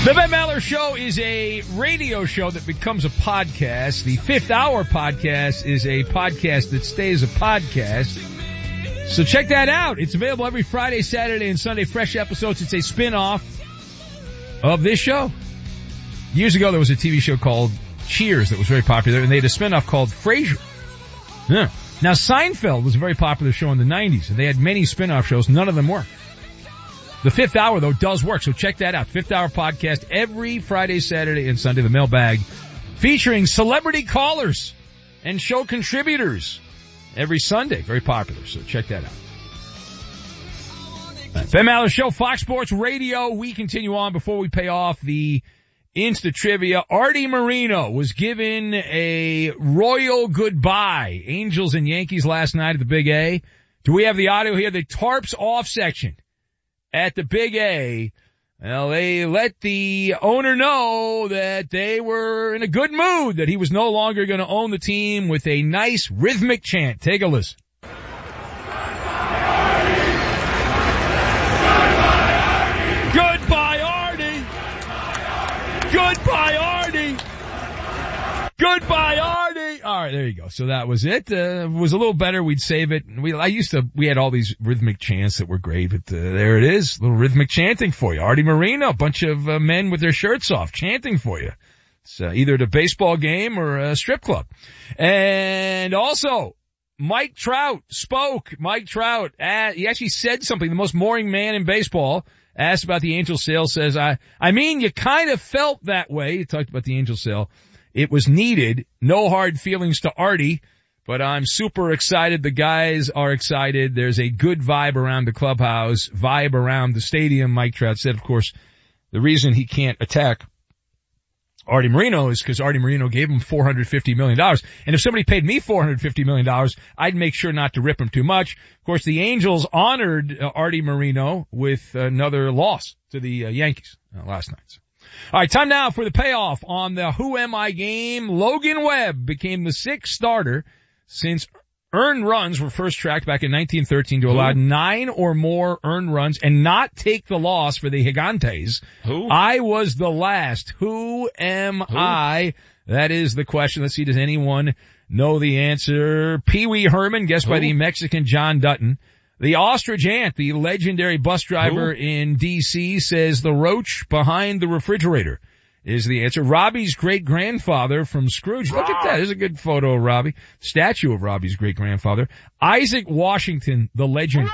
The Ben Maller Show is a radio show that becomes a podcast. The Fifth Hour podcast is a podcast that stays a podcast. So check that out. It's available every Friday, Saturday, and Sunday. Fresh episodes. It's a spin-off of this show. Years ago, there was a TV show called Cheers that was very popular, and they had a spin-off called Frasier. Yeah. Now, Seinfeld was a very popular show in the 90s, and they had many spin-off shows. None of them worked. The Fifth Hour, though, does work, so check that out. Fifth Hour podcast every Friday, Saturday, and Sunday. The Mailbag featuring celebrity callers and show contributors every Sunday. Very popular, so check that out. Ben Maller Show, Fox Sports Radio. We continue on before we pay off the Insta Trivia. Artie Moreno was given a royal goodbye. Angels and Yankees last night at the Big A. Do we have the audio here? The tarps off section at the Big A. Well, they let the owner know that they were in a good mood, that he was no longer going to own the team with a nice rhythmic chant. Take a listen. Goodbye, Artie! Goodbye, Artie! Goodbye, Artie! All right, there you go. So that was it. It was a little better. We'd save it. We had all these rhythmic chants that were great, but there it is. A little rhythmic chanting for you. Artie Moreno, a bunch of men with their shirts off chanting for you. It's either at a baseball game or a strip club. And also, Mike Trout spoke. Mike Trout, he actually said something. The most boring man in baseball asked about the Angel sale, says, I mean, you kind of felt that way. He talked about the Angel sale. It was needed. No hard feelings to Artie, but I'm super excited. The guys are excited. There's a good vibe around the clubhouse, vibe around the stadium. Mike Trout said, of course, the reason he can't attack Artie Moreno is because Artie Moreno gave him $450 million. And if somebody paid me $450 million, I'd make sure not to rip him too much. Of course, the Angels honored Artie Moreno with another loss to the Yankees last night. So. All right, time now for the payoff on the Who Am I game. Logan Webb became the sixth starter since earned runs were first tracked back in 1913 to allow 9 or more earned runs and not take the loss for the Gigantes. Who? I was the last. Who am I? That is the question. Let's see, does anyone know the answer? Pee Wee Herman, guessed by the Mexican John Dutton. The ostrich ant, the legendary bus driver in D.C., says the roach behind the refrigerator is the answer. Robbie's great-grandfather from Scrooge. Look at that. There's a good photo of Robbie. Statue of Robbie's great-grandfather. Isaac Washington, the legend.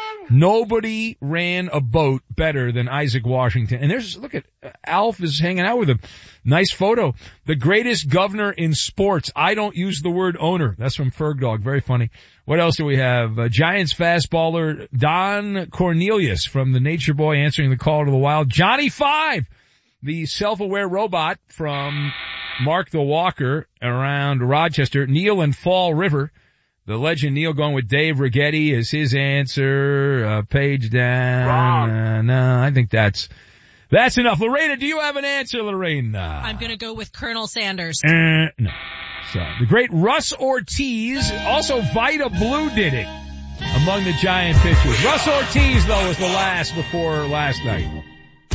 Nobody ran a boat better than Isaac Washington. And look at, Alf is hanging out with him. Nice photo. The greatest governor in sports. I don't use the word owner. That's from Ferg Dog. Very funny. What else do we have? Giants fastballer Don Cornelius from the Nature Boy answering the call to the wild. Johnny Five, the self-aware robot from Mark the Walker around Rochester. Neil and Fall River. The legend Neil going with Dave Righetti is his answer. Page down. Wrong. No, I think that's enough. Lorena, do you have an answer, Lorena? I'm going to go with Colonel Sanders. No. So the great Russ Ortiz, also Vida Blue did it among the Giant pitchers. Russ Ortiz, though, was the last before last night.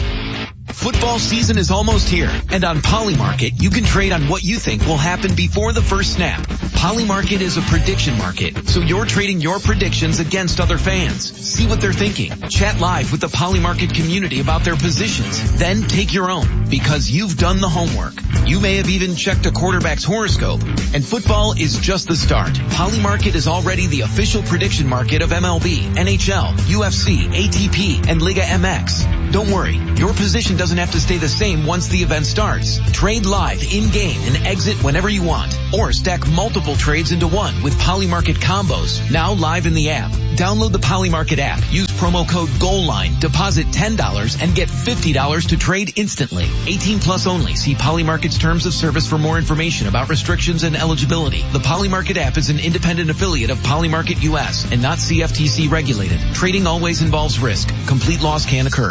Football season is almost here, and on Polymarket, you can trade on what you think will happen before the first snap. Polymarket is a prediction market, so you're trading your predictions against other fans. See what they're thinking. Chat live with the Polymarket community about their positions. Then take your own, because you've done the homework. You may have even checked a quarterback's horoscope, and football is just the start. Polymarket is already the official prediction market of MLB, NHL, UFC, ATP, and Liga MX. Don't worry, your position doesn't have to stay the same once the event starts. Trade live, in-game, and exit whenever you want. Or stack multiple trades into one with Polymarket combos, now live in the app. Download the Polymarket app, use promo code GOALLINE, deposit $10, and get $50 to trade instantly. 18 plus only. See Polymarket's terms of service for more information about restrictions and eligibility. The Polymarket app is an independent affiliate of Polymarket US and not CFTC regulated. Trading always involves risk. Complete loss can occur.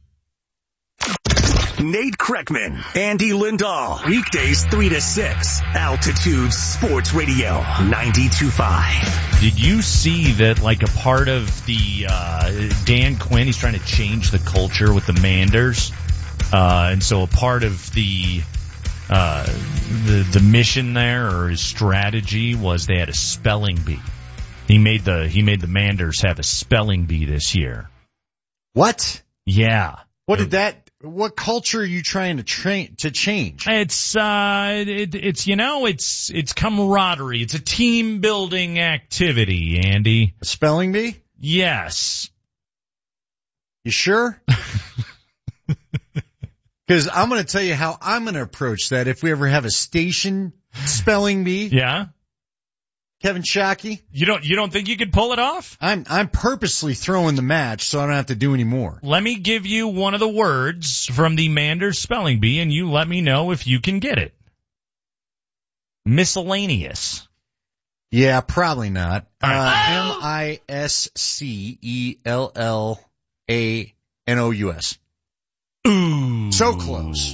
Nate Kreckman, Andy Lindahl, weekdays 3 to 6, Altitude Sports Radio 92.5. Did you see that, like, a part of the Dan Quinn, he's trying to change the culture with the Manders? And so a part of the mission there, or his strategy, was they had a spelling bee. He made the Manders have a spelling bee this year. What? Yeah. What culture are you trying to change? It's camaraderie. It's a team building activity, Andy. A spelling bee? Yes. You sure? Because I'm going to tell you how I'm going to approach that if we ever have a station spelling bee. Yeah. Kevin Shockey. You don't think you could pull it off? I'm purposely throwing the match so I don't have to do any more. Let me give you one of the words from the Manders spelling bee, and you let me know if you can get it. Miscellaneous. Yeah, probably not. MISCELLANOUS. Ooh. So close.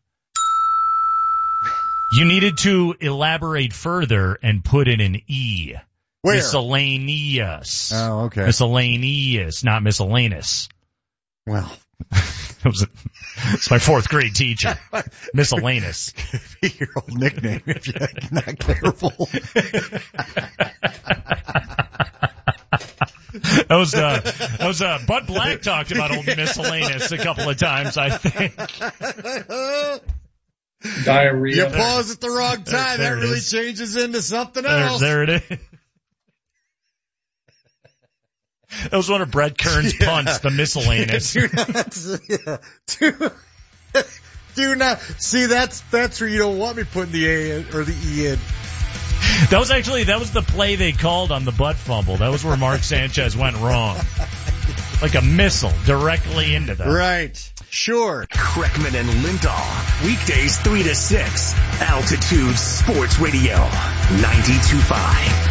You needed to elaborate further and put in an E. Where? Miscellaneous. Oh, okay. Miscellaneous, not miscellaneous. Well. It's my fourth grade teacher. Miscellaneous. Be your old nickname if you're not careful. That was Bud Black talked about old miscellaneous a couple of times, I think. Diarrhea. You pause at the wrong time. That really changes into something else. There it is. That was one of Brett Kern's punts, the miscellaneous. Do not. See, that's where you don't want me putting the A in, or the E in. That was the play they called on the butt fumble. That was where Mark Sanchez went wrong. Like a missile directly into them. Right. Sure. Kreckman and Lindahl. Weekdays 3 to 6. Altitude Sports Radio. 92.5.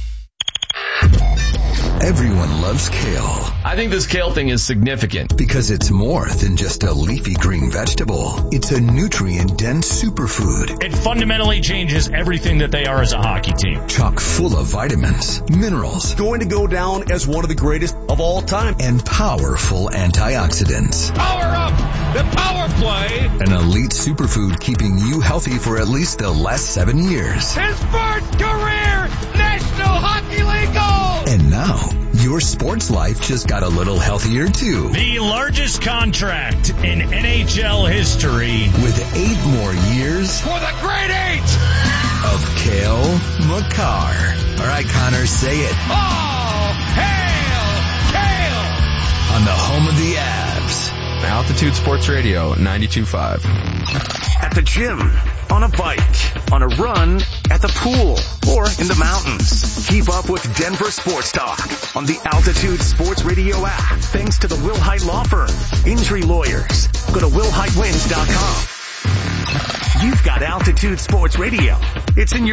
Everyone loves kale. I think this kale thing is significant. Because it's more than just a leafy green vegetable. It's a nutrient-dense superfood. It fundamentally changes everything that they are as a hockey team. Chock full of vitamins, minerals. Going to go down as one of the greatest of all time. And powerful antioxidants. Power up! The power play! An elite superfood keeping you healthy for at least the last 7 years. His first career National Hockey League goal! And now, your sports life just got a little healthier too. The largest contract in NHL history. With 8 more years. For the Great 8! Of Cale Makar. All right, Connor, say it. Oh, hail Cale! On the home of the Avs. Altitude Sports Radio, 92.5. At the gym, on a bike, on a run, at the pool, or in the mountains. Keep up with Denver Sports Talk on the Altitude Sports Radio app. Thanks to the Wilhite Law Firm. Injury lawyers. Go to WilhiteWins.com. You've got Altitude Sports Radio. It's in your